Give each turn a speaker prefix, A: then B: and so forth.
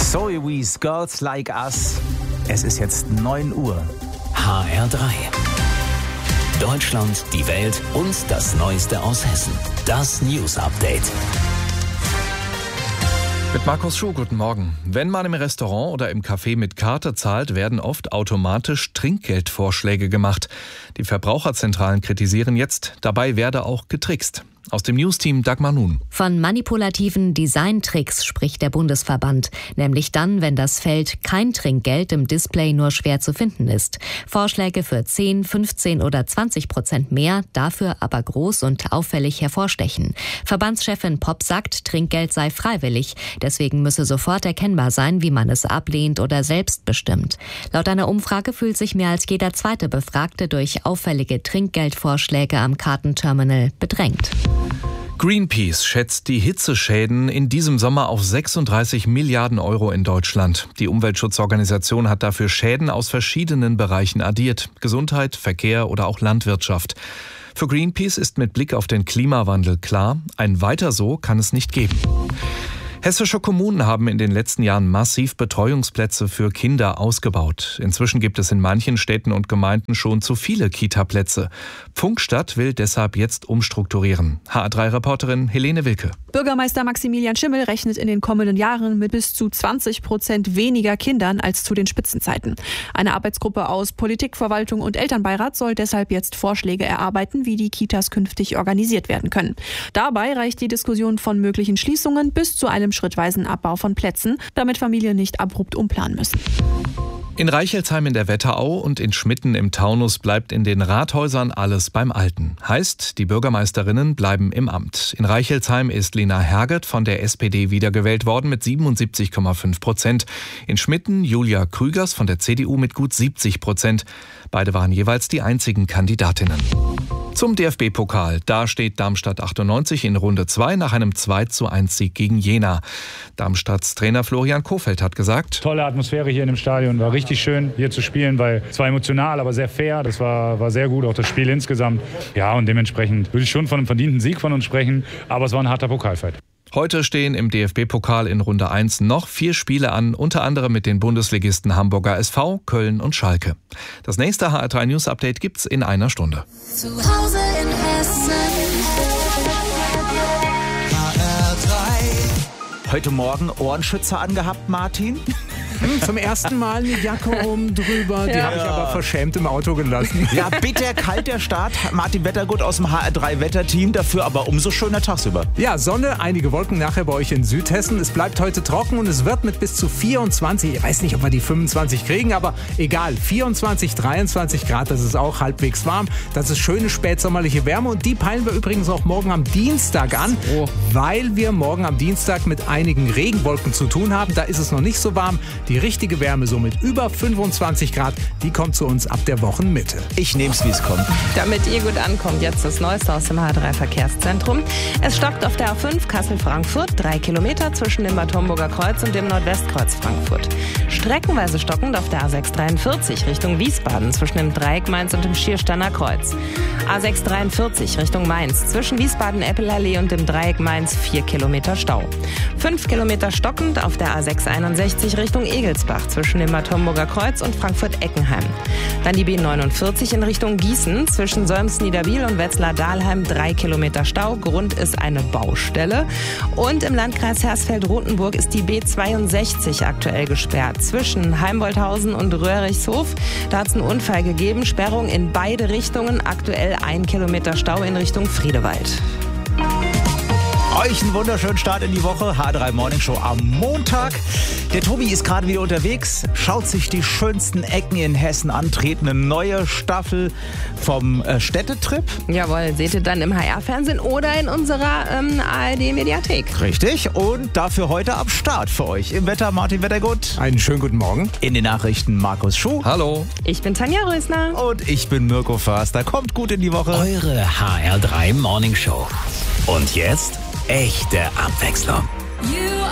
A: Zoe Wees, Girls Like Us. Es ist jetzt 9 Uhr.
B: HR3. Deutschland, die Welt und das Neueste aus Hessen. Das News Update.
C: Mit Markus Schuh, guten Morgen. Wenn man im Restaurant oder im Café mit Karte zahlt, werden oft automatisch Trinkgeldvorschläge gemacht. Die Verbraucherzentralen kritisieren jetzt, dabei werde auch getrickst. Aus dem Newsteam Dagmar Nun.
D: Von manipulativen Designtricks spricht der Bundesverband, nämlich dann, wenn das Feld kein Trinkgeld im Display nur schwer zu finden ist. Vorschläge für 10, 15 oder 20% mehr, dafür aber groß und auffällig hervorstechen. Verbandschefin Popp sagt, Trinkgeld sei freiwillig, deswegen müsse sofort erkennbar sein, wie man es ablehnt oder selbst bestimmt. Laut einer Umfrage fühlt sich mehr als jeder zweite Befragte durch auffällige Trinkgeldvorschläge am Kartenterminal bedrängt.
C: Greenpeace schätzt die Hitzeschäden in diesem Sommer auf 36 Milliarden Euro in Deutschland. Die Umweltschutzorganisation hat dafür Schäden aus verschiedenen Bereichen addiert. Gesundheit, Verkehr oder auch Landwirtschaft. Für Greenpeace ist mit Blick auf den Klimawandel klar, ein Weiter so kann es nicht geben. Hessische Kommunen haben in den letzten Jahren massiv Betreuungsplätze für Kinder ausgebaut. Inzwischen gibt es in manchen Städten und Gemeinden schon zu viele Kita-Plätze. Pfungstadt will deshalb jetzt umstrukturieren. HR3-Reporterin Helene Wilke.
E: Bürgermeister Maximilian Schimmel rechnet in den kommenden Jahren mit bis zu 20% weniger Kindern als zu den Spitzenzeiten. Eine Arbeitsgruppe aus Politik, Verwaltung und Elternbeirat soll deshalb jetzt Vorschläge erarbeiten, wie die Kitas künftig organisiert werden können. Dabei reicht die Diskussion von möglichen Schließungen bis zu einem schrittweisen Abbau von Plätzen, damit Familien nicht abrupt umplanen müssen.
C: In Reichelsheim in der Wetterau und in Schmitten im Taunus bleibt in den Rathäusern alles beim Alten. Heißt, die Bürgermeisterinnen bleiben im Amt. In Reichelsheim ist Lena Herget von der SPD wiedergewählt worden mit 77,5%. In Schmitten Julia Krügers von der CDU mit gut 70%. Beide waren jeweils die einzigen Kandidatinnen. Zum DFB-Pokal. Da steht Darmstadt 98 in Runde 2 nach einem 2:1-Sieg gegen Jena. Darmstadts Trainer Florian Kohfeldt hat gesagt:
F: Tolle Atmosphäre hier in dem Stadion. War richtig schön hier zu spielen, weil es war emotional, aber sehr fair. Das war sehr gut, auch das Spiel insgesamt. Ja, und dementsprechend würde ich schon von einem verdienten Sieg von uns sprechen. Aber es war ein harter Pokalfight.
C: Heute stehen im DFB-Pokal in Runde 1 noch 4 Spiele an, unter anderem mit den Bundesligisten Hamburger SV, Köln und Schalke. Das nächste HR3 News Update gibt's in einer Stunde.
G: Zu Hause in Hessen. HR3.
A: Heute Morgen Ohrenschützer angehabt, Martin?
H: Zum ersten Mal eine Jacke oben drüber, die habe ich aber verschämt im Auto gelassen.
A: Ja, bitterkalt der Start. Martin Wettergut aus dem HR3-Wetterteam, dafür aber umso schöner tagsüber.
H: Ja, Sonne, einige Wolken nachher bei euch in Südhessen. Es bleibt heute trocken und es wird mit bis zu 24, ich weiß nicht, ob wir die 25 kriegen, aber egal, 24, 23 Grad, das ist auch halbwegs warm. Das ist schöne spätsommerliche Wärme und die peilen wir übrigens auch morgen am Dienstag an, weil wir morgen am Dienstag mit einigen Regenwolken zu tun haben. Da ist es noch nicht so warm. Die richtige Wärme, so mit über 25 Grad, die kommt zu uns ab der Wochenmitte.
A: Ich nehm's, wie es kommt.
I: Damit ihr gut ankommt, jetzt das Neueste aus dem HR3-Verkehrszentrum. Es stockt auf der A5 Kassel-Frankfurt, 3 Kilometer zwischen dem Bad Homburger Kreuz und dem Nordwestkreuz Frankfurt. Streckenweise stockend auf der A643 Richtung Wiesbaden zwischen dem Dreieck Mainz und dem Schiersteiner Kreuz. A643 Richtung Mainz zwischen Wiesbaden-Eppelallee und dem Dreieck Mainz 4 Kilometer Stau. 5 Kilometer stockend auf der A661 Richtung Egelsbach zwischen dem Bad Homburger Kreuz und Frankfurt-Eckenheim. Dann die B49 in Richtung Gießen zwischen Solms-Niederbiel und Wetzlar-Dahlheim 3 Kilometer Stau. Grund ist eine Baustelle. Und im Landkreis Hersfeld-Rotenburg ist die B62 aktuell gesperrt zwischen Heimbolthausen und Röhrichshof. Da hat es einen Unfall gegeben. Sperrung in beide Richtungen. Aktuell 1 Kilometer Stau in Richtung Friedewald.
A: Euch einen wunderschönen Start in die Woche. HR3 Morning Show am Montag. Der Tobi ist gerade wieder unterwegs, schaut sich die schönsten Ecken in Hessen an, dreht eine neue Staffel vom Städtetrip.
I: Jawohl, seht ihr dann im HR-Fernsehen oder in unserer ARD-Mediathek.
A: Richtig, und dafür heute am Start für euch. Im Wetter Martin Wettergut.
H: Einen schönen guten Morgen.
A: In den Nachrichten Markus Schuh.
C: Hallo.
I: Ich bin Tanja Rösner.
A: Und ich bin Mirko Förster. Kommt gut in die Woche.
B: Eure HR3 Morning Show. Und jetzt echte Abwechslung.